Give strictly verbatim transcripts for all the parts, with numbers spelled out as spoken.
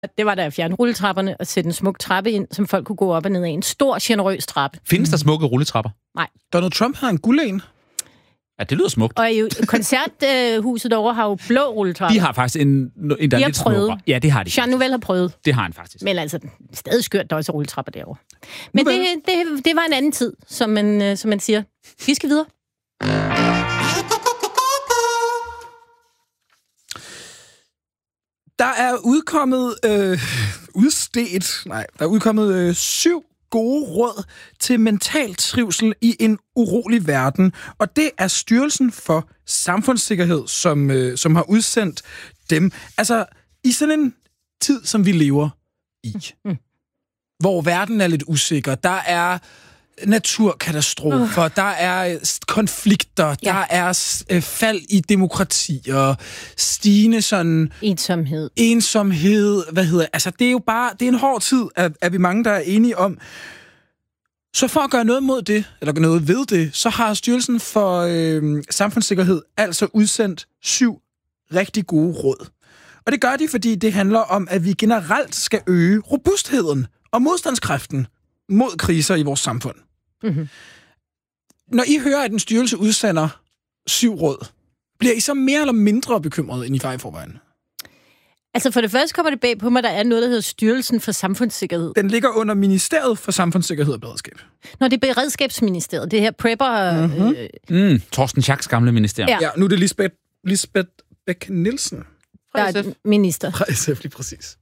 Det var der at fjerne rulletrapperne og sætte en smuk trappe ind, som folk kunne gå op og ned af. En stor, generøs trappe. Findes der smukke rulletrapper? Nej. Donald Trump har en gulden. Ja, det lyder smukt. Og i koncerthuset derovre har jo blå rulletrapper. De har faktisk en, en der de er lidt har prøvet. smukkere. Ja, det har de. Jean Nouvel har prøvet. Det har han faktisk. Men altså, stadig skørt, der er også rulletrapper derovre. Men det, det, det var en anden tid, som man, som man siger. Vi skal videre. Der er udkommet øh, udstedt, nej, der er udkommet øh, syv gode råd til mental trivsel i en urolig verden, og det er Styrelsen for Samfundssikkerhed, som øh, som har udsendt dem. Altså i sådan en tid, som vi lever i, mm. hvor verden er lidt usikker, der er naturkatastrofer, uh. der er konflikter, ja. der er øh, fald i demokrati og stigende sådan ensomhed. Ensomhed, hvad hedder, altså det er jo bare, det er en hård tid, er, er vi mange, der er enige om. Så for at gøre noget mod det, eller noget ved det, så har Styrelsen for øh, Samfundssikkerhed altså udsendt syv rigtig gode råd. Og det gør de, fordi det handler om, at vi generelt skal øge robustheden og modstandskraften mod kriser i vores samfund. Mm-hmm. Når I hører, at en styrelse udsender syv råd, bliver I så mere eller mindre bekymrede, end I var i forvejen? Altså for det første kommer det bag på mig, at der er noget, der hedder Styrelsen for Samfundssikkerhed. Den ligger under Ministeriet for Samfundssikkerhed og Beredskab. Nå, det er Beredskabsministeriet. Det her prepper... Mm-hmm. Øh... Mm, Torsten Schacks gamle ministerium. Ja. ja, nu er det Lisbeth, Lisbeth Bech-Nielsen. Der er minister. Fra S F, lige præcis.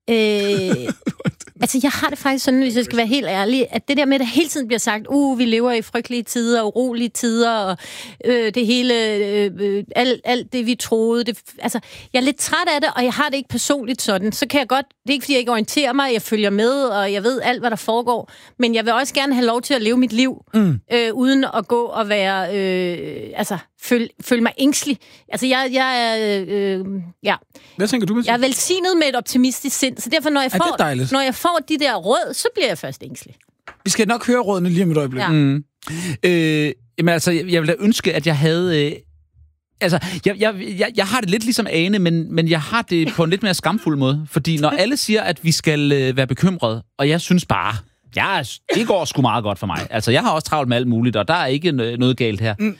Øh, altså, jeg har det faktisk sådan, hvis jeg skal være helt ærlig, at det der med, at der hele tiden bliver sagt, uh, vi lever i frygtelige tider, urolige tider, og øh, det hele, øh, alt, alt det, vi troede. Det, altså, jeg er lidt træt af det, og jeg har det ikke personligt sådan. Så kan jeg godt, det er ikke, fordi jeg ikke orienterer mig, jeg følger med, og jeg ved alt, hvad der foregår, men jeg vil også gerne have lov til at leve mit liv, mm. øh, uden at gå og være, øh, altså, føle, føle mig ængstelig. Altså, jeg, jeg er, øh, ja. Hvad tænker du med? Jeg er velsignet med et optimistisk sind, så derfor, når jeg, får, når jeg får de der råd, så bliver jeg først ængstelig. Vi skal nok høre rådene lige om et øjeblik. Ja. Mm. Øh, jamen altså, jeg, jeg ville da ønske, at jeg havde... Øh, altså, jeg, jeg, jeg, jeg har det lidt ligesom Ane, men, men jeg har det på en lidt mere skamfuld måde. Fordi når alle siger, at vi skal øh, være bekymrede, og jeg synes bare, ja, det går sgu meget godt for mig. Altså, jeg har også travlt med alt muligt, og der er ikke noget galt her. Mm.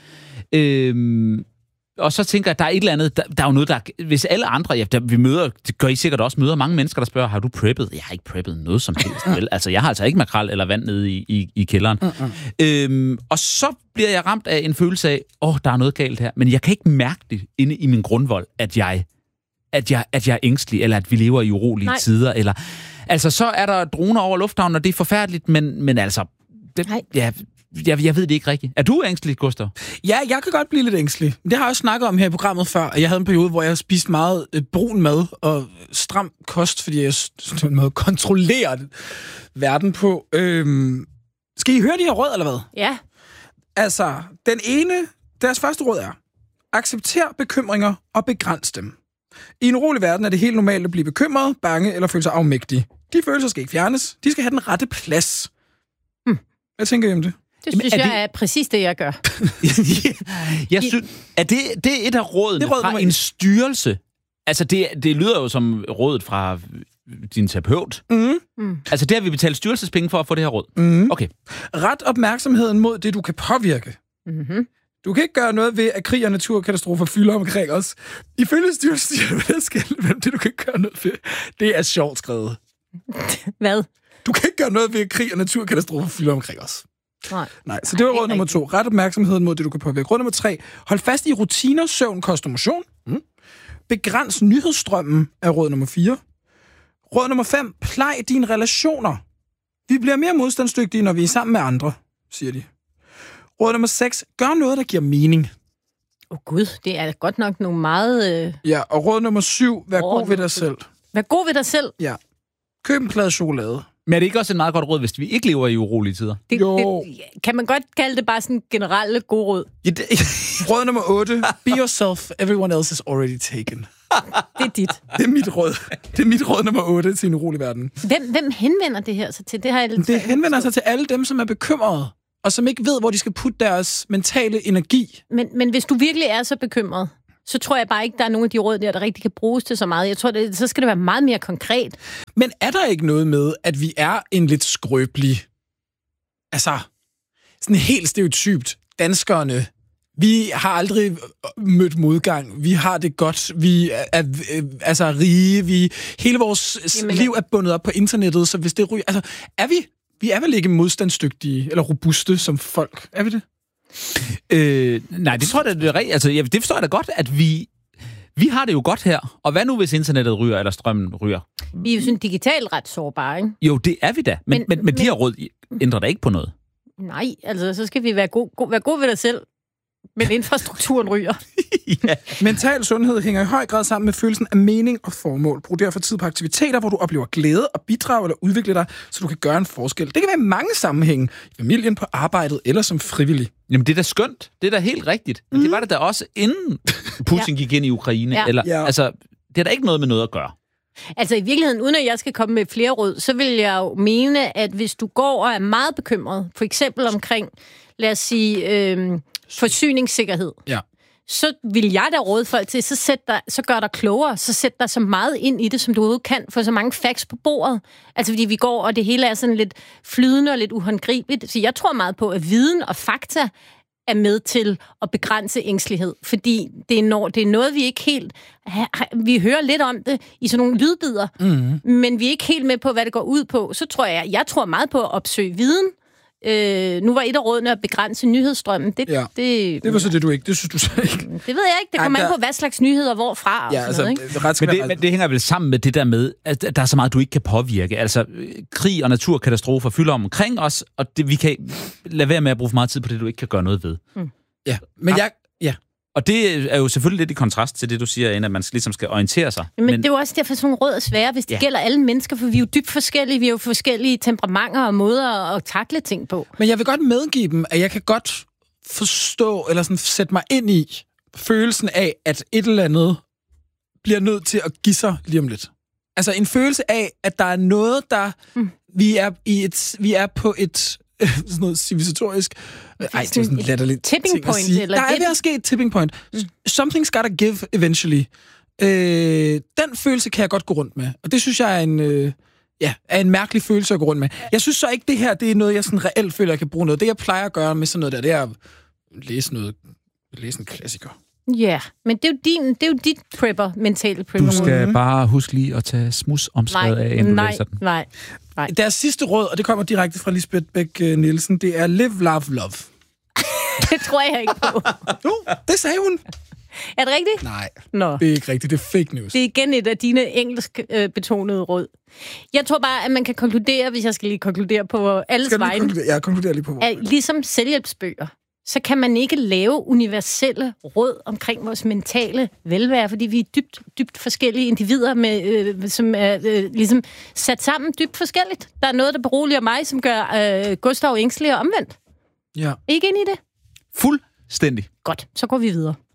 Øh, Og så tænker jeg, at der er et eller andet, der, der er jo noget, der... Hvis alle andre, ja, der, vi møder, det gør I sikkert også, møder mange mennesker, der spørger, har du preppet? Jeg har ikke preppet noget som helst, vel? Altså, jeg har altså ikke makrel eller vand nede i, i, i kælderen. Mm-hmm. Øhm, og så bliver jeg ramt af en følelse af, åh, oh, der er noget galt her. Men jeg kan ikke mærke det inde i min grundvold, at jeg, at jeg, at jeg er ængstelig, eller at vi lever i urolige Nej. tider. Eller, altså, så er der droner over lufthavnen, og det er forfærdeligt, men, men altså... Det, ja, Jeg, jeg ved det ikke rigtigt. Er du ængstelig, Gustav? Ja, jeg kan godt blive lidt ængstelig. Det har jeg også snakket om her i programmet før. Jeg havde en periode, hvor jeg spiste meget øh, brun mad og stram kost, fordi jeg sådan måde kontrollerer verden på. Øhm, skal I høre de her råd, eller hvad? Ja. Altså, den ene, deres første råd er, accepter bekymringer og begræns dem. I en urolig verden er det helt normalt at blive bekymret, bange eller føle sig afmægtig. De følelser skal ikke fjernes. De skal have den rette plads. Hmm. Hvad tænker I om det? Det synes Jamen, er jeg det... er præcis det, jeg gør. jeg synes, er det, det er et af rådene det råd, fra en styrelse? Altså, det, det lyder jo som rådet fra din terapeut. Mm. Mm. Altså, det har vi betalt styrelsespenge for at få det her råd. Mm. Okay. Ret opmærksomheden mod det, du kan påvirke. Mm-hmm. Du kan ikke gøre noget ved, at krig og naturkatastrofer fylder omkring os. Ifølge styrelsen, hvem det, du kan gøre noget ved, det er sjovt skrevet. Hvad? Du kan ikke gøre noget ved, at krig og naturkatastrofer fylder omkring os. Nej. Nej, så det var råd nummer to. Ret opmærksomheden mod det, du kan påvirke. Råd nummer tre. Hold fast i rutiner, søvn, kost og motion. Mm. Begræns nyhedsstrømmen er råd nummer fire. Råd nummer fem. Plej dine relationer. Vi bliver mere modstandsdygtige, når vi er sammen med andre, siger de. Råd nummer seks. Gør noget, der giver mening. Åh oh, gud, det er godt nok nogle meget... Øh... Ja, og råd nummer syv. Vær råd god ved dig selv. Vær god ved dig selv? Ja. Køb en plade chokolade. Men er det ikke også et meget godt råd, hvis vi ikke lever i urolige tider? Det, jo. Det, kan man godt kalde det bare sådan generelle gode råd? Ja, det, råd nummer otte. Be yourself. Everyone else is already taken. Det er dit. Det er mit råd. Det er mit råd nummer otte til en urolig verden. Hvem, hvem henvender det her så til? Det, har jeg lidt det henvender sig til alle dem, som er bekymrede, og som ikke ved, hvor de skal putte deres mentale energi. Men, men hvis du virkelig er så bekymret, så tror jeg bare ikke, der er nogen af de råd der, der rigtig kan bruges til så meget. Jeg tror, det, så skal det være meget mere konkret. Men er der ikke noget med, at vi er en lidt skrøbelig, altså sådan helt stereotypt, danskerne, vi har aldrig mødt modgang, vi har det godt, vi er, er altså rige, vi, hele vores Jamen, liv er bundet op på internettet, så hvis det ryger, altså er vi, vi er vel ikke modstandsdygtige eller robuste som folk, er vi det? Øh, nej, det tror jeg, det er rigtigt. Altså, det forstår jeg da godt, at vi, vi har det jo godt her. Og hvad nu, hvis internettet ryger, eller strømmen ryger? Vi er jo sådan digitalt ret sårbare, ikke? Jo, det er vi da. Men, men, men, men de her råd ændrer da ikke på noget. Nej, altså, så skal vi være gode go, være gode ved dig selv. Men infrastrukturen ryger. Ja. Mental sundhed hænger i høj grad sammen med følelsen af mening og formål. Brug derfor tid på aktiviteter, hvor du oplever glæde og bidrag eller udvikle dig, så du kan gøre en forskel. Det kan være i mange sammenhænge. I familien, på arbejdet eller som frivillig. Jamen, det er da skønt. Det er da helt rigtigt. Men mm. det var det da også, inden Putin ja. gik ind i Ukraine. Ja. Eller, ja. Altså, det er da ikke noget med noget at gøre. Altså i virkeligheden, uden at jeg skal komme med flere råd, så vil jeg jo mene, at hvis du går og er meget bekymret, for eksempel omkring, lad os sige, øh, forsyningssikkerhed, ja. så vil jeg da råde folk til, så, sæt dig, så gør dig klogere, så sæt dig så meget ind i det, som du overhovedet kan, få så mange facts på bordet. Altså fordi vi går, og det hele er sådan lidt flydende og lidt uhåndgribeligt. Så jeg tror meget på, at viden og fakta er med til at begrænse ængstelighed. Fordi det er, når, det er noget, vi ikke helt... Vi hører lidt om det i sådan nogle lydbider, mm-hmm. men vi er ikke helt med på, hvad det går ud på. Så tror jeg, jeg tror meget på at opsøge viden. Øh, nu var et af rådene at begrænse nyhedsstrømmen. Det, ja. det, det var så det, du ikke... Det synes du så ikke. Det ved jeg ikke. Det kommer an på, hvad slags nyheder, hvorfra og ja, sådan altså, noget, ikke? Men det, men det hænger vel sammen med det der med, at der er så meget, du ikke kan påvirke. Altså, krig og naturkatastrofer fylder omkring os, og det, vi kan lade være med at bruge for meget tid på det, du ikke kan gøre noget ved. Mm. Ja, men jeg... Ja. Og det er jo selvfølgelig lidt i kontrast til det, du siger, Anna, at man ligesom skal orientere sig. Men, men det er jo også derfor, sådan nogle råd er svære, hvis det ja. gælder alle mennesker, for vi er jo dybt forskellige. Vi har jo forskellige temperamenter og måder at takle ting på. Men jeg vil godt medgive dem, at jeg kan godt forstå, eller sådan sætte mig ind i følelsen af, at et eller andet bliver nødt til at give sig lige om lidt. Altså en følelse af, at der er noget, der... Mm. Vi, er i et, vi er på et... sådan noget civilisatorisk... Ej, det er sådan latterligt tipping ting point, at sige. eller der er ved at ske et tipping point. Mm. Something's gotta give eventually. Øh, den følelse kan jeg godt gå rundt med. Og det synes jeg er en, øh, ja, er en mærkelig følelse at gå rundt med. Jeg synes så ikke, det her det er noget, jeg sådan reelt føler, jeg kan bruge noget. Det, jeg plejer at gøre med sådan noget der, det er at læse noget, læse en klassiker. Ja, yeah, men det er jo, din, det er jo dit prepper, mentale prepper. Du skal bare huske lige at tage smusomslaget af, inden nej, du læser den. Nej, nej. Deres sidste råd, og det kommer direkte fra Lisbeth Bech Nielsen, det er live, love, love. Det tror jeg ikke på. Jo, det sagde hun. Er det rigtigt? Nej, Nå. det er ikke rigtigt. Det er fake news. Det er igen et af dine engelsk øh, betonede råd. Jeg tror bare, at man kan konkludere, hvis jeg skal lige konkludere på alles vegne. Konkludere? Ja, konkludere lige på vores at, ligesom selvhjælpsbøger, så kan man ikke lave universelle råd omkring vores mentale velvære, fordi vi er dybt, dybt forskellige individer, med, øh, som er øh, ligesom sat sammen dybt forskelligt. Der er noget, der beroliger mig, som gør øh, Gustav ængstelig og omvendt. Ja. Ikke ind i det? Fuldstændig. Godt, så går vi videre.